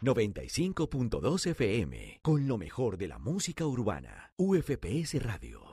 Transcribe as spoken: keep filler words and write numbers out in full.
noventa y cinco punto dos F M, con lo mejor de la música urbana. U F P S Radio.